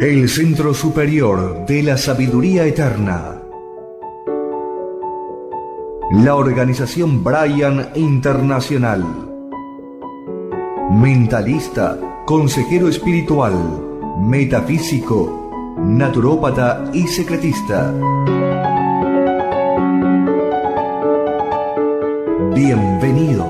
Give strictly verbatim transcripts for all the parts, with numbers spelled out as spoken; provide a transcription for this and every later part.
El Centro Superior de la Sabiduría Eterna. La Organización Brian Internacional. Mentalista, consejero espiritual, metafísico, naturópata y secretista. Bienvenidos.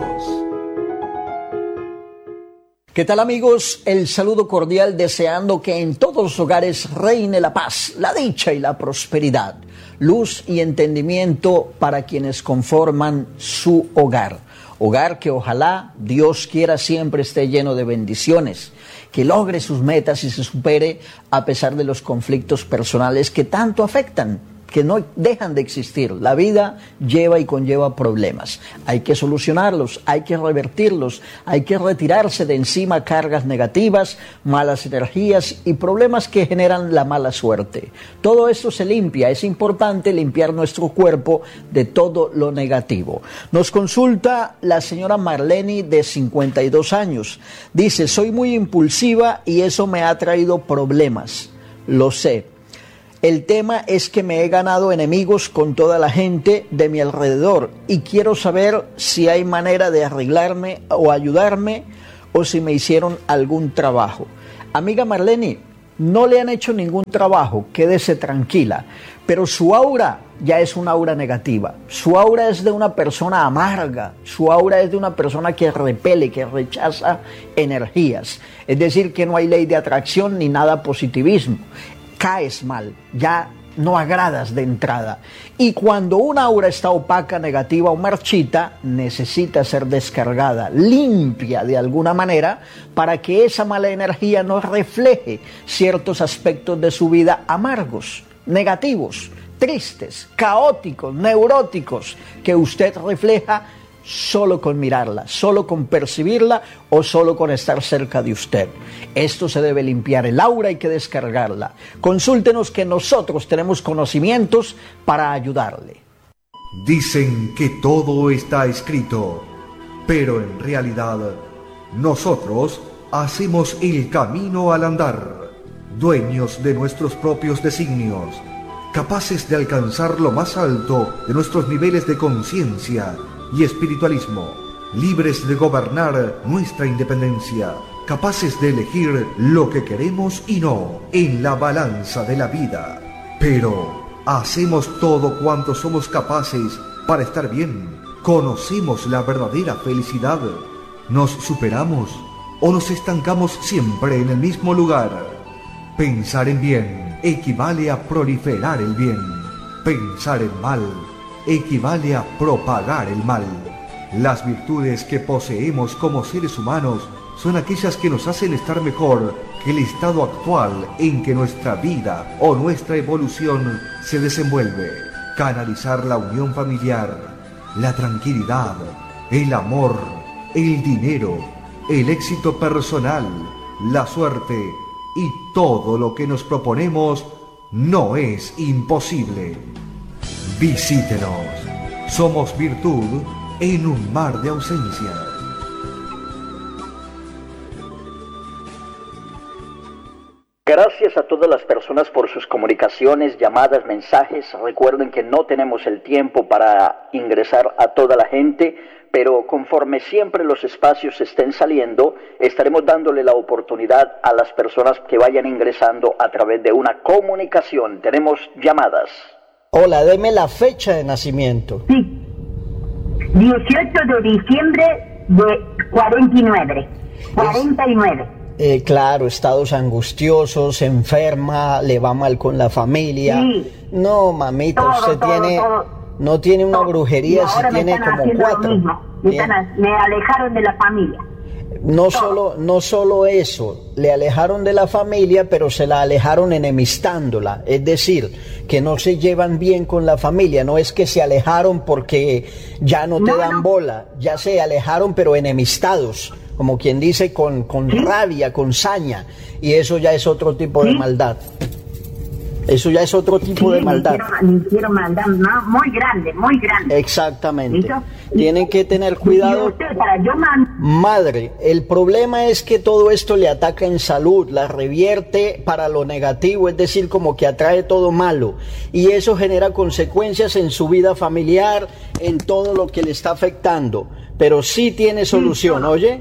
¿Qué tal, amigos? El saludo cordial, deseando que en todos los hogares reine la paz, la dicha y la prosperidad, luz y entendimiento para quienes conforman su hogar. Hogar que ojalá Dios quiera siempre esté lleno de bendiciones, que logre sus metas y se supere a pesar de los conflictos personales que tanto afectan, que no dejan de existir. La vida lleva y conlleva problemas. Hay que solucionarlos, hay que revertirlos, hay que retirarse de encima cargas negativas, malas energías y problemas que generan la mala suerte. Todo esto se limpia. Es importante limpiar nuestro cuerpo de todo lo negativo. Nos consulta la señora Marlene, de cincuenta y dos años. Dice: soy muy impulsiva y eso me ha traído problemas. Lo sé. El tema es que me he ganado enemigos con toda la gente de mi alrededor y quiero saber si hay manera de arreglarme o ayudarme, o si me hicieron algún trabajo. Amiga Marlene, no le han hecho ningún trabajo, quédese tranquila, pero su aura ya es una aura negativa. Su aura es de una persona amarga, su aura es de una persona que repele, que rechaza energías. Es decir, que no hay ley de atracción ni nada positivismo. Caes mal, ya no agradas de entrada. Y cuando una aura está opaca, negativa o marchita, necesita ser descargada, limpia de alguna manera, para que esa mala energía no refleje ciertos aspectos de su vida amargos, negativos, tristes, caóticos, neuróticos, que usted refleja solo con mirarla, solo con percibirla o solo con estar cerca de usted. Esto se debe limpiar, el aura hay que descargarla. Consúltenos, que nosotros tenemos conocimientos para ayudarle. Dicen que todo está escrito, pero en realidad nosotros hacemos el camino al andar, dueños de nuestros propios designios, capaces de alcanzar lo más alto de nuestros niveles de conciencia y espiritualismo, libres de gobernar nuestra independencia, capaces de elegir lo que queremos y no en la balanza de la vida. Pero hacemos todo cuanto somos capaces para estar bien. Conocemos la verdadera felicidad. ¿Nos superamos o nos estancamos siempre en el mismo lugar? Pensar en bien equivale a proliferar el bien. Pensar en mal equivale a propagar el mal. Las virtudes que poseemos como seres humanos son aquellas que nos hacen estar mejor que el estado actual en que nuestra vida o nuestra evolución se desenvuelve. Canalizar la unión familiar, la tranquilidad, el amor, el dinero, el éxito personal, la suerte y todo lo que nos proponemos no es imposible. Visítenos. Somos virtud en un mar de ausencia. Gracias a todas las personas por sus comunicaciones, llamadas, mensajes. Recuerden que no tenemos el tiempo para ingresar a toda la gente, pero conforme siempre los espacios estén saliendo, estaremos dándole la oportunidad a las personas que vayan ingresando a través de una comunicación. Tenemos llamadas. Hola, deme la fecha de nacimiento. Sí, dieciocho de diciembre de cuarenta y nueve. cuarenta y nueve. Eh, claro, estados angustiosos, enferma, le va mal con la familia. Sí. No, mamita, todo, usted todo, tiene, todo. no tiene una Todo. brujería, si tiene como cuatro. Me, están, me alejaron de la familia. No solo, no solo eso, le alejaron de la familia, pero se la alejaron enemistándola. Es decir, que no se llevan bien con la familia. No es que se alejaron porque ya no te no, dan no. bola, ya se alejaron pero enemistados, como quien dice, con, con ¿Sí? rabia, con saña. Y eso ya es otro tipo ¿Sí? de maldad. Eso ya es otro tipo Sí, de maldad. Le hicieron, le hicieron maldad ¿no? muy grande, muy grande. Exactamente. ¿Listo? Tienen que tener Y cuidado. usted, para yo man- Madre, el problema es que todo esto le ataca en salud, la revierte para lo negativo, es decir, como que atrae todo malo. Y eso genera consecuencias en su vida familiar, en todo lo que le está afectando. Pero sí tiene solución, Sí, ¿oye?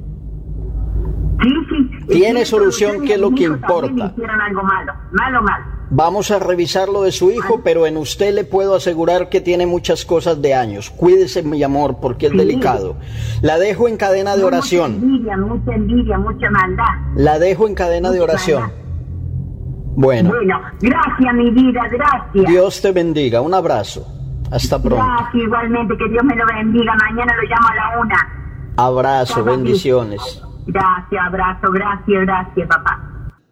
Sí, sí. Tiene Y solución, que es lo que a mi hijo también importa. le hicieron algo malo, malo, malo. Vamos a revisar lo de su hijo, pero en usted le puedo asegurar que tiene muchas cosas de años. Cuídese, mi amor, porque es Sí. delicado. La dejo en cadena de No, oración. Mucha envidia, mucha envidia, mucha maldad. La dejo en cadena de Mucha oración. maldad. Bueno, Bueno, gracias, mi vida, gracias. Dios te bendiga. Un abrazo. Hasta pronto. Gracias, igualmente, que Dios me lo bendiga. Mañana lo llamo a la una. Abrazo, Cada bendiciones. Gracias, abrazo, gracias, gracias, papá.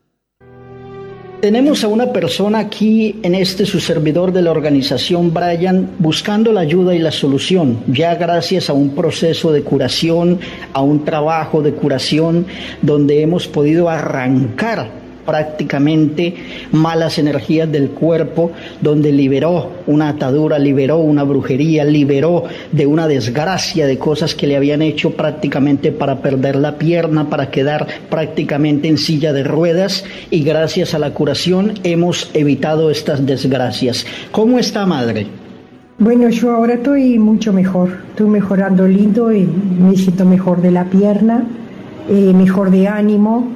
Tenemos a una persona aquí en este su servidor de la organización Brian buscando la ayuda y la solución, ya gracias a un proceso de curación, a un trabajo de curación donde hemos podido arrancar prácticamente malas energías del cuerpo, donde liberó una atadura, liberó una brujería, liberó de una desgracia de cosas que le habían hecho prácticamente para perder la pierna, para quedar prácticamente en silla de ruedas, y gracias a la curación hemos evitado estas desgracias. ¿Cómo está, madre? Bueno, yo ahora estoy mucho mejor, estoy mejorando lindo y me siento mejor de la pierna, eh, mejor de ánimo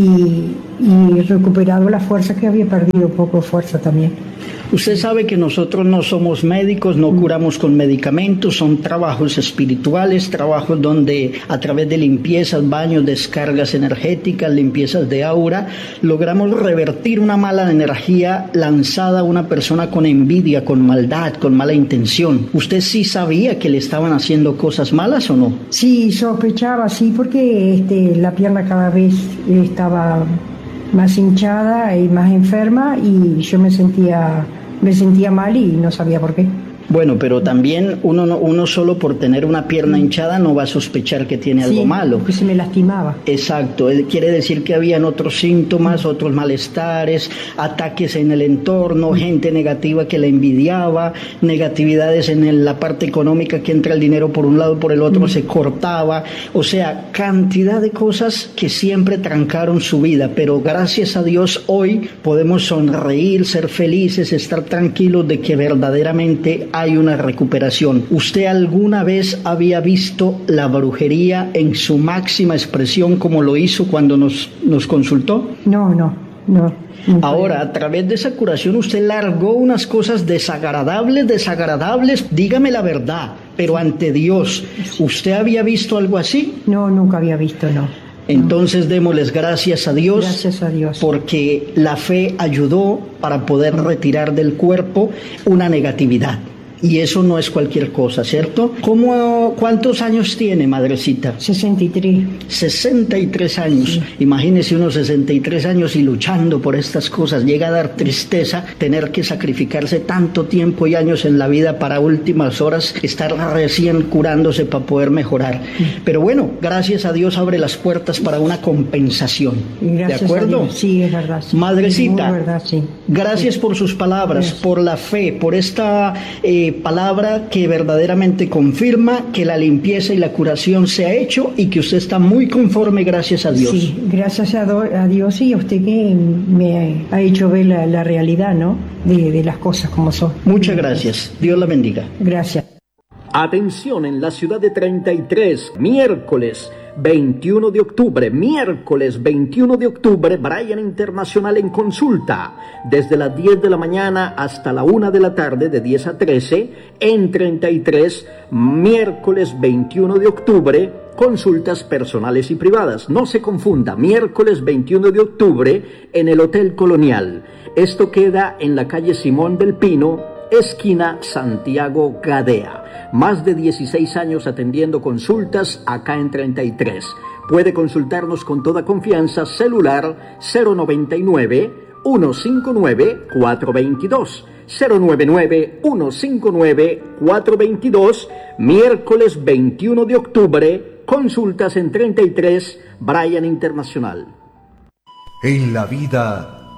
y, y recuperado la fuerza que había perdido, poco de fuerza también. Usted sabe que nosotros no somos médicos, no curamos con medicamentos, son trabajos espirituales, trabajos donde a través de limpiezas, baños, descargas energéticas, limpiezas de aura, logramos revertir una mala energía lanzada a una persona con envidia, con maldad, con mala intención. ¿Usted sí sabía que le estaban haciendo cosas malas o no? Sí, sospechaba, sí, porque este, la pierna cada vez estaba más hinchada y más enferma y yo me sentía, me sentía mal y no sabía por qué. Bueno, pero también uno, no, uno solo por tener una pierna hinchada no va a sospechar que tiene algo Sí, malo. porque se me lastimaba. Exacto, él quiere decir que habían otros síntomas, otros malestares, ataques en el entorno, gente negativa que la envidiaba, negatividades en el- la parte económica, que entra el dinero por un lado, por el otro se cortaba, o sea, cantidad de cosas que siempre trancaron su vida, pero gracias a Dios hoy podemos sonreír, ser felices, estar tranquilos de que verdaderamente hay una recuperación. ¿Usted alguna vez había visto la brujería en su máxima expresión como lo hizo cuando nos, nos consultó? No, no, no. nunca. Ahora, a través de esa curación usted largó unas cosas desagradables, desagradables, dígame la verdad, pero ante Dios, ¿usted había visto algo así? No, nunca había visto, no. Entonces démosles gracias a Dios, Gracias a Dios. porque la fe ayudó para poder retirar del cuerpo una negatividad. Y eso no es cualquier cosa, ¿cierto? ¿Cómo, ¿Cuántos años tiene, madrecita? sesenta y tres. sesenta y tres años. Imagínese unos sesenta y tres años y luchando por estas cosas. Llega a dar tristeza tener que sacrificarse tanto tiempo y años en la vida para últimas horas estar recién curándose para poder mejorar. Pero bueno, gracias a Dios abre las puertas para una compensación. Y gracias ¿De acuerdo? a Dios. Sí, es verdad. Sí. Madrecita, Es muy verdad, sí. gracias por sus palabras, Gracias. por la fe, por esta eh, palabra que verdaderamente confirma que la limpieza y la curación se ha hecho y que usted está muy conforme, gracias a Dios. Sí, gracias a, do- a Dios y a usted que me ha hecho ver la, la realidad, ¿no? De, de las cosas como son. Muchas gracias. Dios la bendiga. Gracias. Atención, en la ciudad de treinta y tres, miércoles veintiuno de octubre, miércoles veintiuno de octubre, Brian Internacional en consulta, desde las diez de la mañana hasta la una de la tarde, de diez a trece, en treinta y tres, miércoles veintiuno de octubre, consultas personales y privadas. No se confunda, miércoles veintiuno de octubre, en el Hotel Colonial. Esto queda en la calle Simón del Pino, esquina Santiago Gadea. Más de dieciséis años atendiendo consultas acá en treinta y tres. Puede consultarnos con toda confianza, celular cero noventa y nueve, uno cinco nueve, cuatro veintidós, cero noventa y nueve, uno cinco nueve, cuatro veintidós, miércoles veintiuno de octubre, consultas en treinta y tres, Brian Internacional. En la vida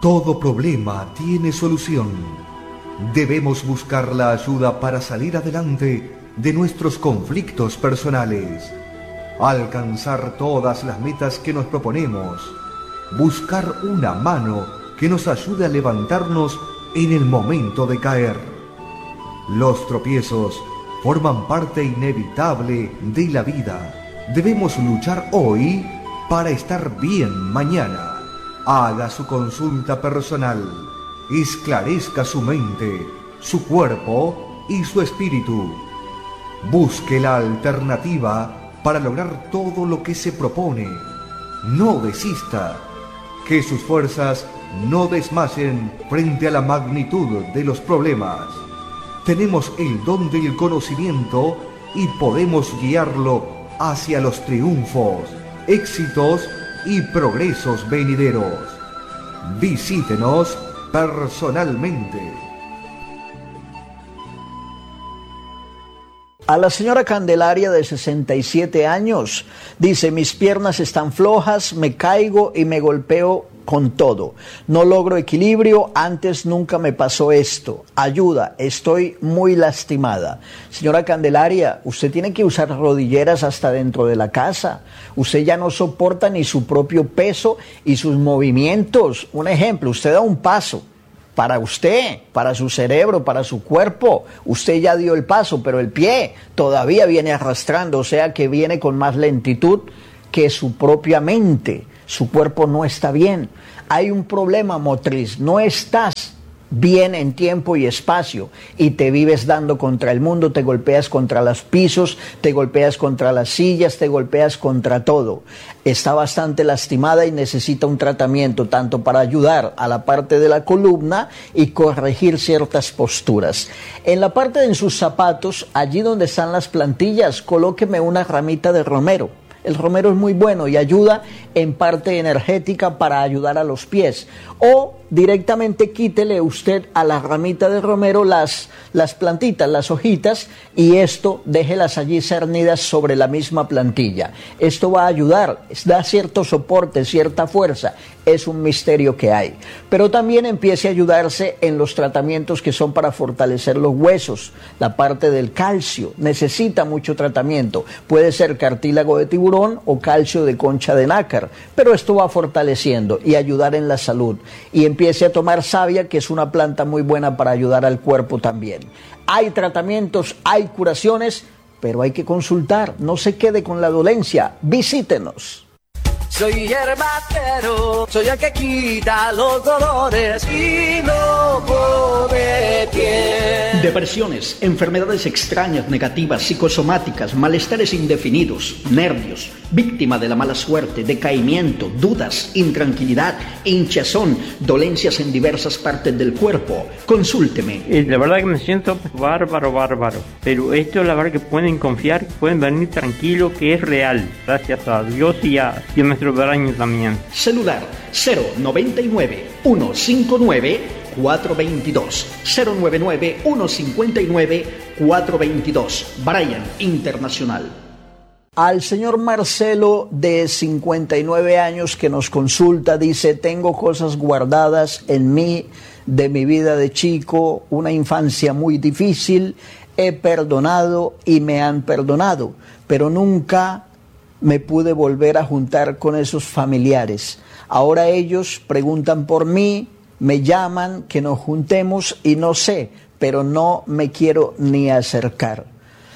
Todo problema tiene solución. Debemos buscar la ayuda para salir adelante de nuestros conflictos personales, alcanzar todas las metas que nos proponemos, buscar una mano que nos ayude a levantarnos en el momento de caer. Los tropiezos forman parte inevitable de la vida. Debemos luchar hoy para estar bien mañana. Haga su consulta personal, esclarezca su mente, su cuerpo y su espíritu. Busque la alternativa para lograr todo lo que se propone. No desista. Que sus fuerzas no desmayen frente a la magnitud de los problemas. Tenemos el don del conocimiento y podemos guiarlo hacia los triunfos, éxitos y progresos venideros. Visítenos personalmente. A la señora Candelaria, de sesenta y siete años, dice: mis piernas están flojas, me caigo y me golpeo con todo. No logro equilibrio, antes nunca me pasó esto. Ayuda, estoy muy lastimada. Señora Candelaria, usted tiene que usar rodilleras hasta dentro de la casa. Usted ya no soporta ni su propio peso y sus movimientos. Un ejemplo, usted da un paso. Para usted, para su cerebro, para su cuerpo, usted ya dio el paso, pero el pie todavía viene arrastrando, o sea que viene con más lentitud que su propia mente. Su cuerpo no está bien. Hay un problema motriz, no estás bien en tiempo y espacio y te vives dando contra el mundo, te golpeas contra los pisos, te golpeas contra las sillas, te golpeas contra todo. Está bastante lastimada y necesita un tratamiento tanto para ayudar a la parte de la columna y corregir ciertas posturas. En la parte de sus zapatos, allí donde están las plantillas, colóqueme una ramita de romero. El romero es muy bueno y ayuda en parte energética para ayudar a los pies. O directamente quítele usted a la ramita de romero las, las plantitas, las hojitas, y esto déjelas allí cernidas sobre la misma plantilla. Esto va a ayudar, da cierto soporte, cierta fuerza. Es un misterio que hay. Pero también empiece a ayudarse en los tratamientos que son para fortalecer los huesos. La parte del calcio necesita mucho tratamiento. Puede ser cartílago de tiburón o calcio de concha de nácar. Pero esto va fortaleciendo y ayudar en la salud. Y empiece a tomar savia, que es una planta muy buena para ayudar al cuerpo también. Hay tratamientos, hay curaciones, pero hay que consultar. No se quede con la dolencia. Visítenos. Soy herbatero, soy el que quita los dolores y no pone pie. Depresiones, enfermedades extrañas, negativas, psicosomáticas, malestares indefinidos, nervios, víctima de la mala suerte, decaimiento, dudas, intranquilidad, hinchazón, dolencias en diversas partes del cuerpo. Consúlteme. Eh, la verdad que me siento bárbaro, bárbaro. Pero esto la verdad que pueden confiar, pueden venir tranquilo, que es real. Gracias a Dios y a, y a nuestro año también. Celular cero noventa y nueve, ciento cincuenta y nueve, cuatrocientos veintidós. cero noventa y nueve, ciento cincuenta y nueve, cuatrocientos veintidós. Brian Internacional. Al señor Marcelo, de cincuenta y nueve años, que nos consulta, dice: tengo cosas guardadas en mí de mi vida de chico, una infancia muy difícil, he perdonado y me han perdonado, pero nunca me pude volver a juntar con esos familiares. Ahora ellos preguntan por mí, me llaman, que nos juntemos y no sé, pero no me quiero ni acercar.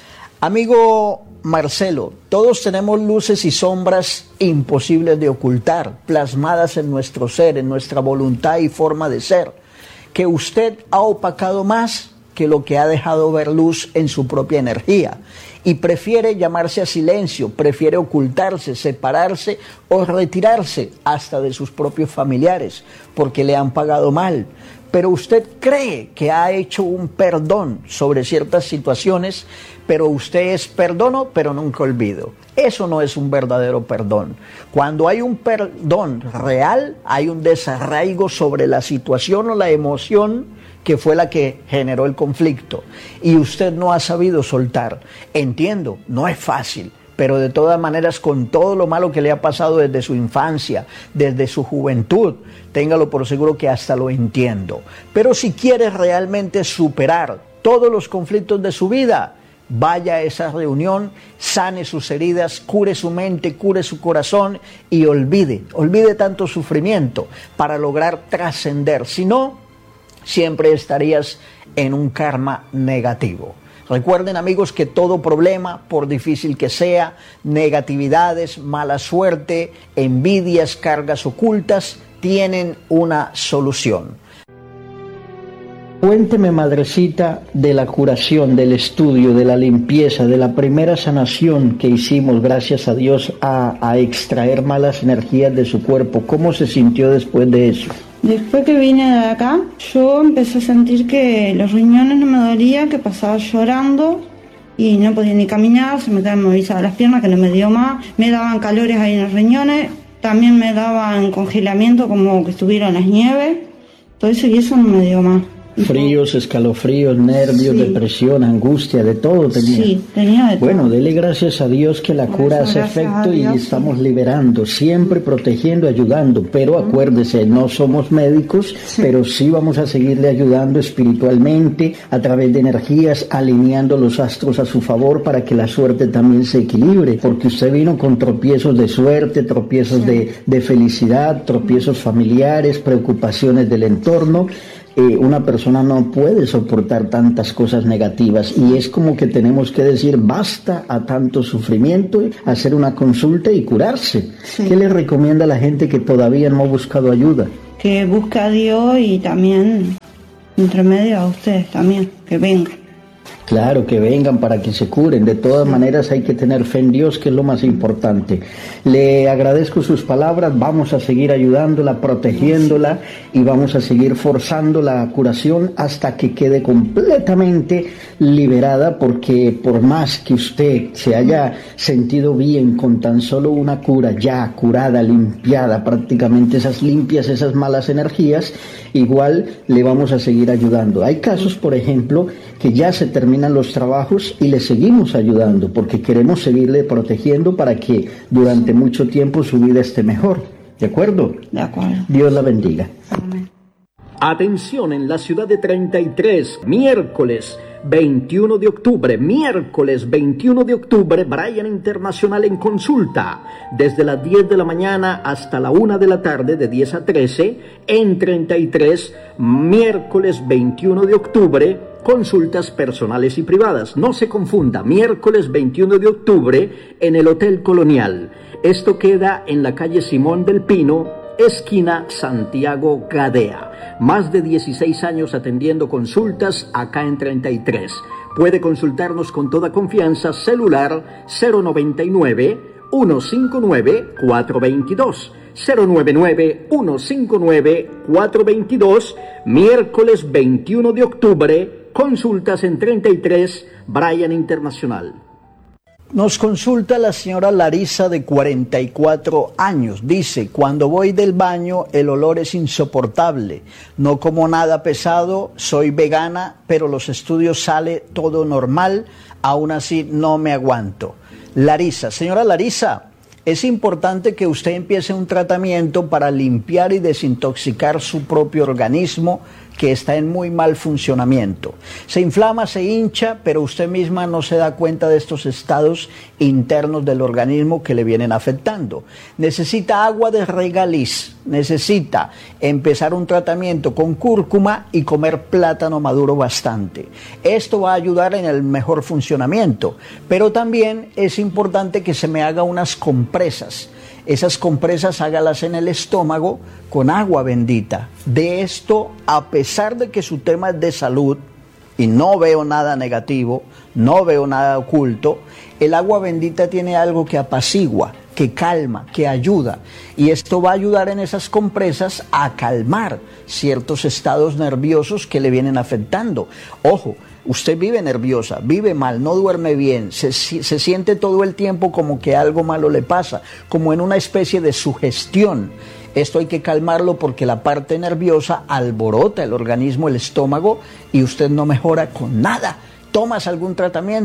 Amigo Marcelo, todos tenemos luces y sombras imposibles de ocultar, plasmadas en nuestro ser, en nuestra voluntad y forma de ser, que usted ha opacado más que lo que ha dejado ver luz en su propia energía, y prefiere llamarse a silencio, prefiere ocultarse, separarse o retirarse hasta de sus propios familiares, porque le han pagado mal. Pero usted cree que ha hecho un perdón sobre ciertas situaciones, pero usted es perdono, pero nunca olvido. Eso no es un verdadero perdón. Cuando hay un perdón real, hay un desarraigo sobre la situación o la emoción que fue la que generó el conflicto, y usted no ha sabido soltar. Entiendo, no es fácil, pero de todas maneras con todo lo malo que le ha pasado desde su infancia, desde su juventud, téngalo por seguro que hasta lo entiendo. Pero si quiere realmente superar todos los conflictos de su vida, vaya a esa reunión, sane sus heridas, cure su mente, cure su corazón y olvide, olvide tanto sufrimiento para lograr trascender. Si no, siempre estarías en un karma negativo. Recuerden, amigos, que todo problema, por difícil que sea, negatividades, mala suerte, envidias, cargas ocultas, tienen una solución. Cuénteme, madrecita, de la curación, del estudio, de la limpieza, de la primera sanación que hicimos, gracias a Dios, a, a extraer malas energías de su cuerpo. ¿Cómo se sintió después de eso? Después que vine de acá, yo empecé a sentir que los riñones no me dolían, que pasaba llorando y no podía ni caminar, se me quedaban movilizadas las piernas, que no me dio más, me daban calores ahí en los riñones, también me daban congelamiento como que estuviera en las nieves, todo eso y eso no me dio más. Fríos, escalofríos, nervios, sí. Depresión, angustia, de todo tenía. Sí, tenía de todo. Bueno, dele gracias a Dios que la Por cura eso, hace efecto Dios, y estamos sí. liberando, siempre protegiendo, ayudando, pero uh-huh. acuérdese, no somos médicos, sí. pero sí vamos a seguirle ayudando espiritualmente, a través de energías, alineando los astros a su favor para que la suerte también se equilibre, porque usted vino con tropiezos de suerte, tropiezos sí. de, de felicidad, tropiezos familiares, preocupaciones del entorno. Eh, una persona no puede soportar tantas cosas negativas y es como que tenemos que decir basta a tanto sufrimiento, hacer una consulta y curarse. Sí. ¿Qué le recomienda a la gente que todavía no ha buscado ayuda? Que busque a Dios y también entre medio a ustedes también, que vengan. Claro, que vengan para que se curen. De todas maneras hay que tener fe en Dios, que es lo más importante. Le agradezco sus palabras, vamos a seguir ayudándola, protegiéndola y vamos a seguir forzando la curación hasta que quede completamente liberada, porque por más que usted se haya sentido bien con tan solo una cura ya curada, limpiada, prácticamente esas limpias, esas malas energías, igual le vamos a seguir ayudando. Hay casos, por ejemplo, que ya se terminan los trabajos y le seguimos ayudando porque queremos seguirle protegiendo para que durante mucho tiempo su vida esté mejor. ¿De acuerdo? De acuerdo. Dios la bendiga. Amén. Atención, en la ciudad de treinta y tres, miércoles veintiuno de octubre, miércoles veintiuno de octubre, Brian Internacional en consulta, desde las diez de la mañana hasta la una de la tarde, de diez a trece, en treinta y tres, miércoles veintiuno de octubre, consultas personales y privadas. No se confunda, miércoles veintiuno de octubre, en el Hotel Colonial. Esto queda en la calle Simón del Pino, esquina Santiago Gadea. Más de dieciséis años atendiendo consultas acá en treinta y tres. Puede consultarnos con toda confianza, celular cero noventa y nueve, ciento cincuenta y nueve, cuatrocientos veintidós. cero noventa y nueve, ciento cincuenta y nueve, cuatrocientos veintidós. Miércoles veintiuno de octubre, consultas en treinta y tres, Brian Internacional. Nos consulta la señora Larisa, de cuarenta y cuatro años. Dice, cuando voy del baño el olor es insoportable. No como nada pesado, soy vegana, pero los estudios sale todo normal. Aún así no me aguanto. Larisa, señora Larisa, es importante que usted empiece un tratamiento para limpiar y desintoxicar su propio organismo, que está en muy mal funcionamiento. Se inflama, se hincha, pero usted misma no se da cuenta de estos estados internos del organismo que le vienen afectando. Necesita agua de regaliz, necesita empezar un tratamiento con cúrcuma y comer plátano maduro bastante. Esto va a ayudar en el mejor funcionamiento, pero también es importante que se me haga unas compresas. Esas compresas hágalas en el estómago con agua bendita. De esto, a pesar de que su tema es de salud, y no veo nada negativo, no veo nada oculto, el agua bendita tiene algo que apacigua, que calma, que ayuda. Y esto va a ayudar en esas compresas a calmar ciertos estados nerviosos que le vienen afectando. Ojo, usted vive nerviosa, vive mal, no duerme bien, se, se siente todo el tiempo como que algo malo le pasa, como en una especie de sugestión. Esto hay que calmarlo porque la parte nerviosa alborota el organismo, el estómago, y usted no mejora con nada. ¿Tomas algún tratamiento?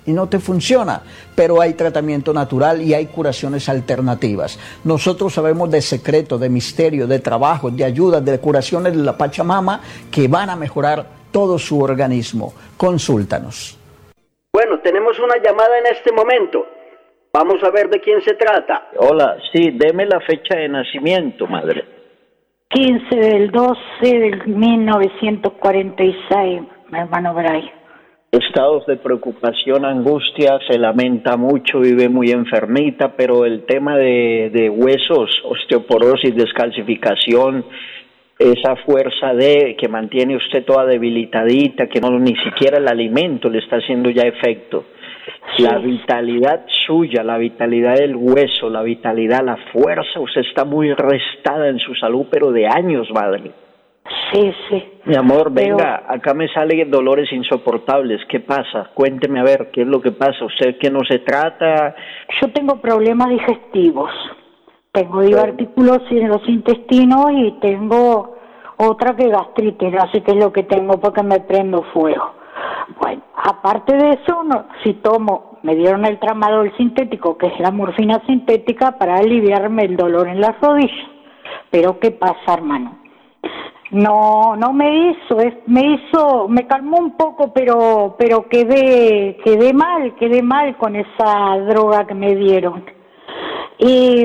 y no te funciona, pero hay tratamiento natural y hay curaciones alternativas. Nosotros sabemos de secretos, de misterio, de trabajo, de ayuda, de curaciones de la Pachamama que van a mejorar todo su organismo. Consúltanos. Bueno, tenemos una llamada en este momento. Vamos a ver de quién se trata. Hola, sí, deme la fecha de nacimiento, madre. quince del doce del mil novecientos cuarenta y seis, mi hermano Bray. Estados de preocupación, angustia, se lamenta mucho, vive muy enfermita, pero el tema de, de huesos, osteoporosis, descalcificación, esa fuerza de que mantiene usted toda debilitadita, que no ni siquiera el alimento le está haciendo ya efecto. Sí. La vitalidad suya, la vitalidad del hueso, la vitalidad, la fuerza, usted está muy restada en su salud, pero de años, madre. Sí, sí. Mi amor, pero... venga, acá me salen dolores insoportables. ¿Qué pasa? Cuénteme a ver, ¿qué es lo que pasa? ¿Usted qué no se trata? Yo tengo problemas digestivos. Tengo diverticulosis en los intestinos y tengo otra que gastritis. No sé qué es lo que tengo porque me prendo fuego. Bueno, aparte de eso, no, si tomo, me dieron el tramadol sintético, que es la morfina sintética, para aliviarme el dolor en las rodillas. Pero ¿qué pasa, hermano? No, no me hizo, es, me hizo, me calmó un poco, pero, pero quedé, quedé mal, quedé mal con esa droga que me dieron. Y,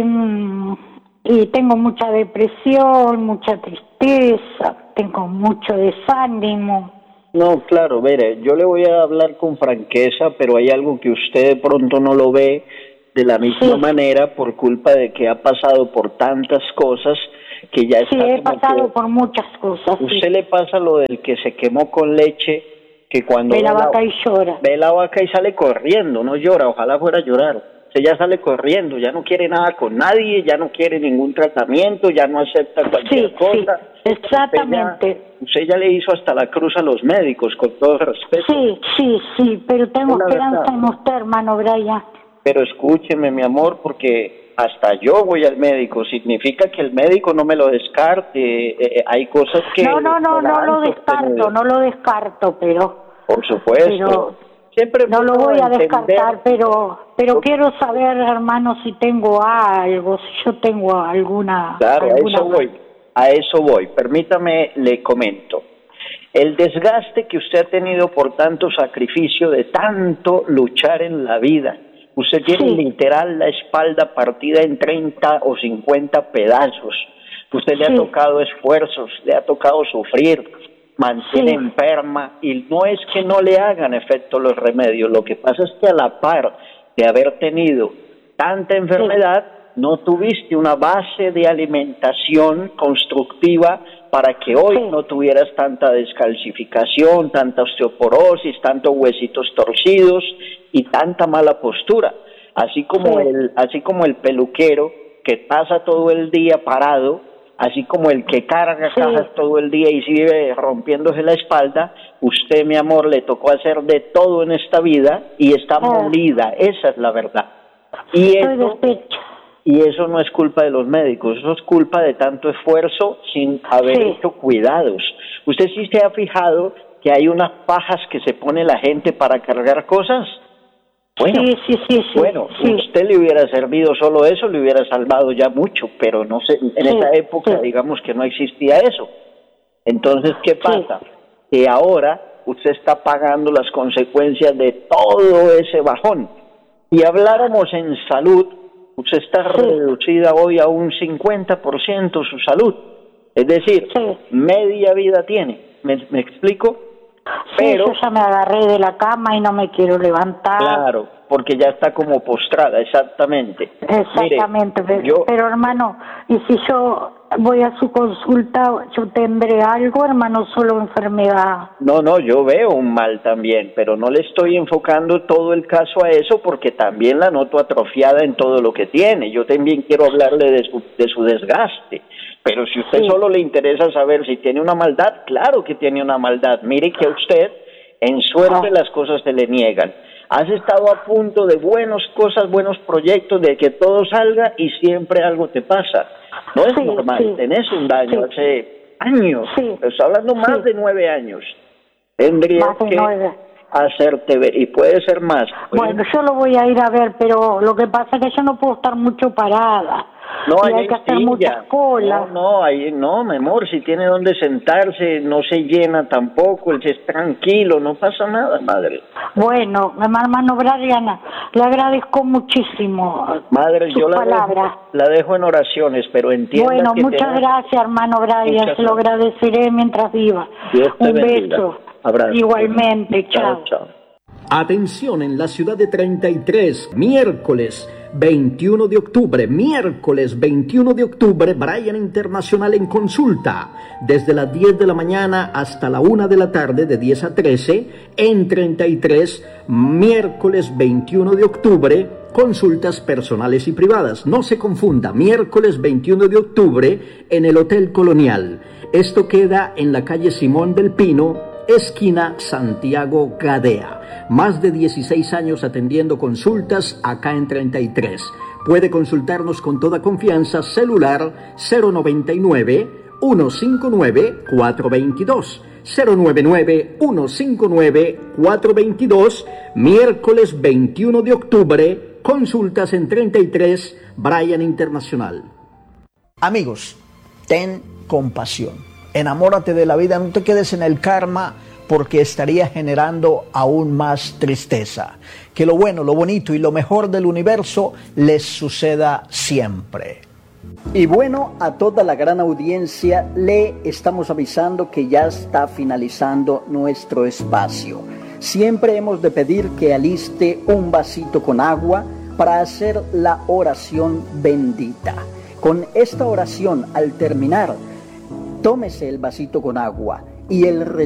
y tengo mucha depresión, mucha tristeza, tengo mucho desánimo. No, claro, mire, yo le voy a hablar con franqueza, pero hay algo que usted de pronto no lo ve de la misma sí. manera por culpa de que ha pasado por tantas cosas que ya está. Sí, he pasado por muchas cosas. Usted sí. le pasa lo del que se quemó con leche, que cuando ve la vaca y llora. Ve la vaca y sale corriendo, no llora, ojalá fuera a llorar. Usted ya sale corriendo, ya no quiere nada con nadie, ya no quiere ningún tratamiento, ya no acepta cualquier sí, cosa. Sí, exactamente. Usted ya, usted ya le hizo hasta la cruz a los médicos, con todo respeto. Sí, sí, sí, pero tengo esperanza verdad. en usted, hermano Brian. Pero escúcheme, mi amor, porque hasta yo voy al médico, significa que el médico no me lo descarte, eh, hay cosas que... No, no, no, no lo descarto, no lo descarto, pero... Por supuesto. Pero siempre no lo voy a entender... descartar, pero pero quiero saber, hermano, si tengo algo, si yo tengo alguna... Claro, alguna... a eso voy, a eso voy. Permítame, le comento. El desgaste que usted ha tenido por tanto sacrificio, de tanto luchar en la vida, usted tiene sí. literal la espalda partida en treinta o cincuenta pedazos. Usted le sí. ha tocado esfuerzos, le ha tocado sufrir, mantiene sí. enferma, y no es que no le hagan efecto los remedios, lo que pasa es que a la par de haber tenido tanta enfermedad, sí. no tuviste una base de alimentación constructiva para que hoy sí. no tuvieras tanta descalcificación, tanta osteoporosis, tantos huesitos torcidos y tanta mala postura. Así como sí. el, así como el peluquero que pasa todo el día parado, así como el que carga sí. cajas todo el día y sigue rompiéndose la espalda, usted, mi amor, le tocó hacer de todo en esta vida y está ah. molida, esa es la verdad. Y eso, y eso no es culpa de los médicos, eso es culpa de tanto esfuerzo sin haber sí. hecho cuidados. ¿Usted sí se ha fijado que hay unas pajas que se pone la gente para cargar cosas? Bueno, sí, sí, sí, sí, bueno, sí. usted le hubiera servido solo eso, le hubiera salvado ya mucho, pero no sé, en sí, esa época sí. digamos que no existía eso. Entonces, ¿qué pasa? Sí. Que ahora usted está pagando las consecuencias de todo ese bajón. Si habláramos en salud, usted está sí. reducida hoy a un cincuenta por ciento su salud. Es decir, sí. media vida tiene. ¿Me, me explico? Pero, sí, yo ya me agarré de la cama y no me quiero levantar. Claro, porque ya está como postrada, exactamente. Exactamente, Mire, pero, yo, pero hermano, y si yo voy a su consulta, ¿yo tendré algo, hermano, solo enfermedad? No, no, yo veo un mal también, pero no le estoy enfocando todo el caso a eso porque también la noto atrofiada en todo lo que tiene. Yo también quiero hablarle de su, de su desgaste. Pero si usted sí. solo le interesa saber si tiene una maldad, claro que tiene una maldad. Mire que a usted, en suerte, ah. las cosas se le niegan. Has estado a punto de buenas cosas, buenos proyectos, de que todo salga y siempre algo te pasa. No es sí, normal, sí. tenés un daño sí. hace años, sí. estoy hablando más sí. de nueve años. Tendría más de que, nueve. hacerte ver, y puede ser más. Bueno, yo lo voy a ir a ver, pero lo que pasa es que yo no puedo estar mucho parada. No, y hay que hacer muchas colas. No, no, ahí, no, mi amor, si tiene donde sentarse, no se llena tampoco, él es tranquilo, no pasa nada, madre. Bueno, hermano Brian, le agradezco muchísimo. Madre, sus yo la palabras. dejo, la dejo en oraciones, pero entienda Bueno, que muchas tenga... gracias, hermano Brian, se lo agradeceré mientras viva. Dios te Un bendiga. beso. Abrazo. Igualmente, chao. Chao, chao. Atención, en la ciudad de treinta y tres, miércoles veintiuno de octubre, miércoles veintiuno de octubre, Brian Internacional en consulta, desde las diez de la mañana hasta la una de la tarde, de diez a trece, en treinta y tres, miércoles veintiuno de octubre, consultas personales y privadas. No se confunda, miércoles veintiuno de octubre en el Hotel Colonial. Esto queda en la calle Simón del Pino, esquina Santiago Gadea. Más de dieciséis años atendiendo consultas acá en treinta y tres. Puede consultarnos con toda confianza, celular cero noventa y nueve, ciento cincuenta y nueve, cuatrocientos veintidós. cero noventa y nueve, ciento cincuenta y nueve, cuatrocientos veintidós. Miércoles veintiuno de octubre, consultas en treinta y tres, Brian Internacional. Amigos, ten compasión. Enamórate de la vida, no te quedes en el karma, porque estaría generando aún más tristeza. Que lo bueno, lo bonito y lo mejor del universo les suceda siempre. Y bueno, a toda la gran audiencia le estamos avisando que ya está finalizando nuestro espacio. Siempre hemos de pedir que aliste un vasito con agua para hacer la oración bendita. Con esta oración, al terminar, tómese el vasito con agua y el